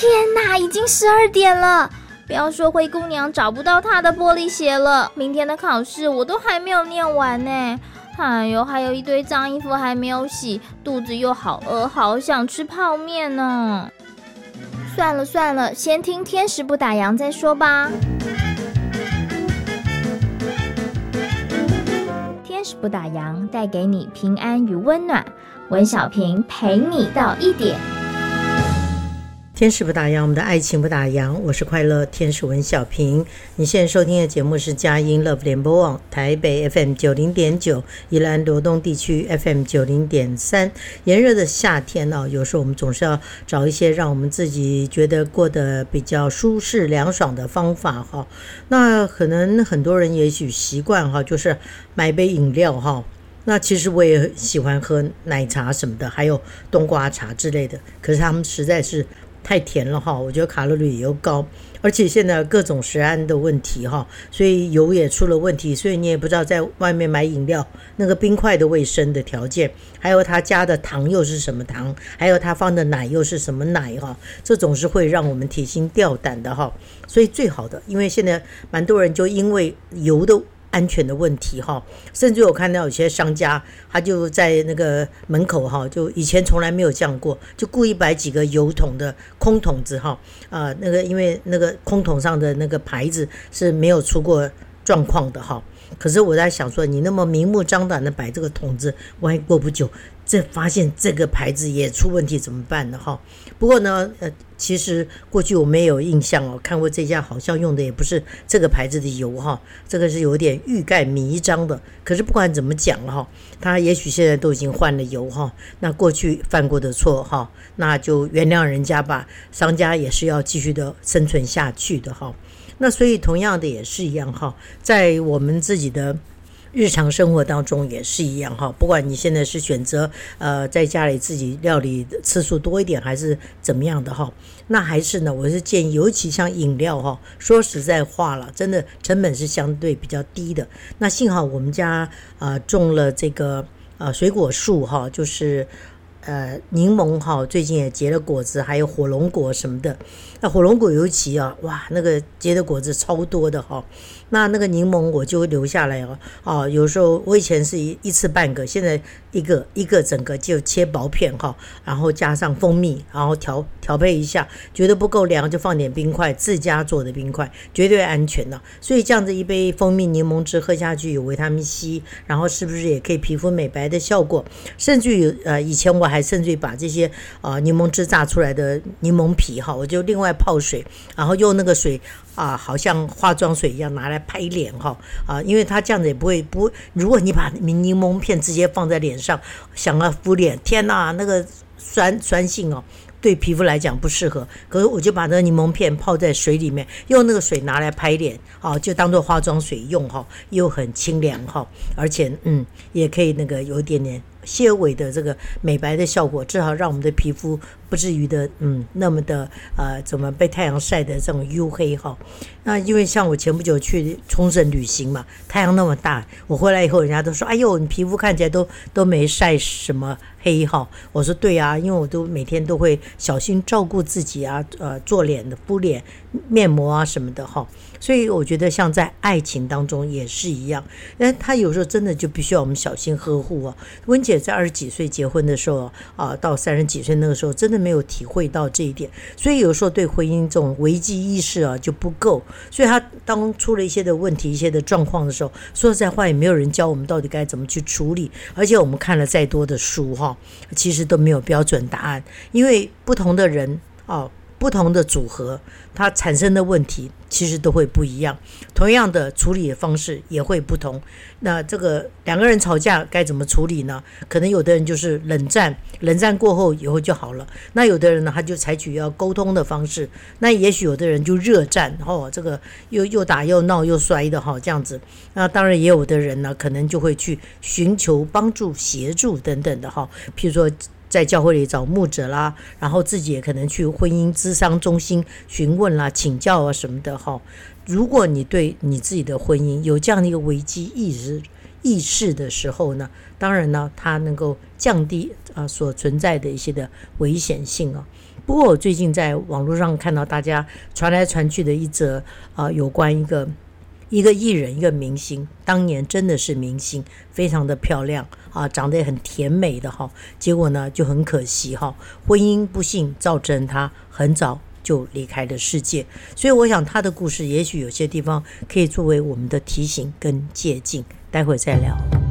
哪，已经12点了！不要说灰姑娘找不到她的玻璃鞋了，明天的考试我都还没有念完呢。哎呦，还有一堆脏衣服还没有洗，肚子又好饿，好想吃泡面呢。算了算了，先听天使不打烊再说吧。天使不打烊，带给你平安与温暖。文小平陪你到1点。 天使不打烊，我们的爱情不打烊。我是快乐天使文小平。你现在收听的节目是佳音 Love 联播网台北 FM 90.9，宜兰罗东地区 FM 90.3。炎热的夏天有时候我们总是要找一些让我们自己觉得过得比较舒适凉爽的方法那可能很多人也许习惯就是买杯饮料那其实我也喜欢喝奶茶什么的，还有冬瓜茶之类的，可是他们实在是太甜了我觉得卡路里也又高，而且现在各种食安的问题所以油也出了问题，所以你也不知道在外面买饮料那个冰块的卫生的条件，还有他加的糖又是什么糖，还有他放的奶又是什么奶这种是会让我们提心吊胆的所以最好的，因为现在蛮多人就因为油的安全的问题甚至我看到有些商家他就在那个门口就以前从来没有这样过，就故意摆几个油桶的空桶子那个因为那个空桶上的那个牌子是没有出过状况的可是我在想说，你那么明目张胆的摆这个桶子，万一过不久发现这个牌子也出问题怎么办呢不过呢其实过去我们也有印象看过这家好像用的也不是这个牌子的油这个是有点欲盖弥彰的。可是不管怎么讲他也许现在都已经换了油那过去犯过的错那就原谅人家吧，商家也是要继续的生存下去的那所以同样的也是一样在我们自己的日常生活当中也是一样不管你现在是选择在家里自己料理的次数多一点还是怎么样的那还是呢，我是建议尤其像饮料说实在话了，真的成本是相对比较低的。那幸好我们家种了这个水果树就是柠檬最近也结了果子，还有火龙果什么的。那火龙果尤其哇，那个结的果子超多的那个柠檬我就会留下来有时候我以前是一次半个，现在一个整个就切薄片然后加上蜂蜜，然后调配一下，觉得不够凉就放点冰块，自家做的冰块绝对安全所以这样子一杯蜂蜜柠檬汁喝下去有维他命 C， 然后是不是也可以皮肤美白的效果？甚至于以前我还甚至于把这些柠檬汁榨出来的柠檬皮我就另外泡水，然后用那个水好像化妆水一样拿来拍脸因为它这样子也不会如果你把柠檬片直接放在脸上想要敷脸，天哪，那个酸性对皮肤来讲不适合。可是我就把那个柠檬片泡在水里面，用那个水拿来拍脸就当做化妆水用又很清凉而且也可以那个有一点点些微的这个美白的效果，至少让我们的皮肤不至于的那么的怎么被太阳晒的这种黝黑那因为像我前不久去冲绳旅行嘛，太阳那么大，我回来以后人家都说哎呦你皮肤看起来都没晒什么黑我说对啊，因为我都每天都会小心照顾自己做脸的敷脸面膜什么的所以我觉得像在爱情当中也是一样，但他有时候真的就必须要我们小心呵护温姐在20几岁结婚的时候到30几岁那个时候真的没有体会到这一点，所以有时候对婚姻这种危机意识就不够，所以他当出了一些的问题一些的状况的时候，说实在话也没有人教我们到底该怎么去处理，而且我们看了再多的书其实都没有标准答案，因为不同的人不同的组合它产生的问题其实都会不一样，同样的处理的方式也会不同。那这个两个人吵架该怎么处理呢？可能有的人就是冷战过后以后就好了，那有的人呢他就采取要沟通的方式，那也许有的人就热战这个又打又闹又摔的这样子。那当然也有的人呢可能就会去寻求帮助协助等等的譬如说在教会里找牧者啦，然后自己也可能去婚姻咨商中心询问啦请教什么的如果你对你自己的婚姻有这样的一个危机意识的时候呢，当然呢它能够降低所存在的一些的危险性不过我最近在网络上看到大家传来传去的一则有关一个艺人，一个明星，当年真的是明星，非常的漂亮长得也很甜美的结果呢就很可惜婚姻不幸造成他很早就离开了世界。所以我想他的故事也许有些地方可以作为我们的提醒跟借鉴，待会再聊。